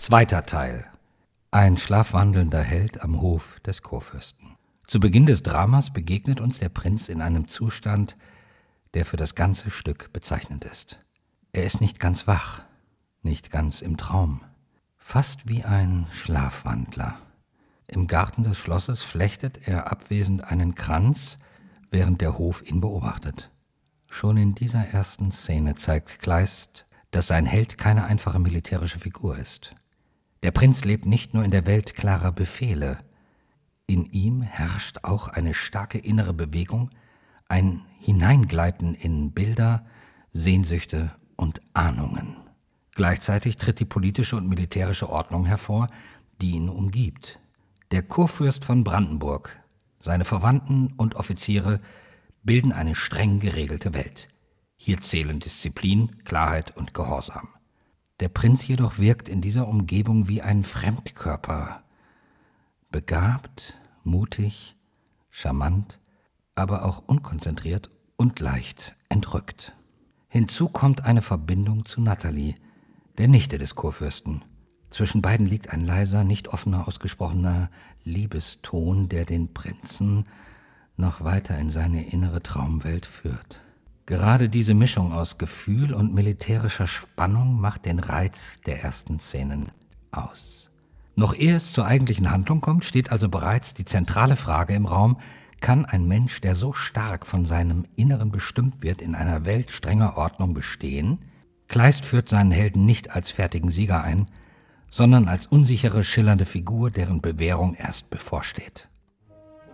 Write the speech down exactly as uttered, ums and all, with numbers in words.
Zweiter Teil. Ein schlafwandelnder Held am Hof des Kurfürsten. Zu Beginn des Dramas begegnet uns der Prinz in einem Zustand, der für das ganze Stück bezeichnend ist. Er ist nicht ganz wach, nicht ganz im Traum, fast wie ein Schlafwandler. Im Garten des Schlosses flechtet er abwesend einen Kranz, während der Hof ihn beobachtet. Schon in dieser ersten Szene zeigt Kleist, dass sein Held keine einfache militärische Figur ist. Der Prinz lebt nicht nur in der Welt klarer Befehle. In ihm herrscht auch eine starke innere Bewegung, ein Hineingleiten in Bilder, Sehnsüchte und Ahnungen. Gleichzeitig tritt die politische und militärische Ordnung hervor, die ihn umgibt. Der Kurfürst von Brandenburg, seine Verwandten und Offiziere bilden eine streng geregelte Welt. Hier zählen Disziplin, Klarheit und Gehorsam. Der Prinz jedoch wirkt in dieser Umgebung wie ein Fremdkörper. Begabt, mutig, charmant, aber auch unkonzentriert und leicht entrückt. Hinzu kommt eine Verbindung zu Natalie, der Nichte des Kurfürsten. Zwischen beiden liegt ein leiser, nicht offener ausgesprochener Liebeston, der den Prinzen noch weiter in seine innere Traumwelt führt. Gerade diese Mischung aus Gefühl und militärischer Spannung macht den Reiz der ersten Szenen aus. Noch ehe es zur eigentlichen Handlung kommt, steht also bereits die zentrale Frage im Raum: Kann ein Mensch, der so stark von seinem Inneren bestimmt wird, in einer Welt strenger Ordnung bestehen? Kleist führt seinen Helden nicht als fertigen Sieger ein, sondern als unsichere, schillernde Figur, deren Bewährung erst bevorsteht.